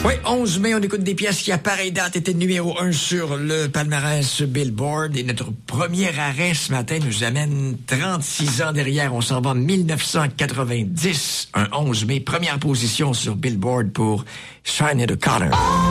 Oui, 11 mai, on écoute des pièces qui, à pareille date, étaient numéro 1 sur le palmarès Billboard. Et notre premier arrêt ce matin nous amène 36 ans derrière. On s'en va en 1990, un 11 mai. Première position sur Billboard pour Sinéad O'Connor.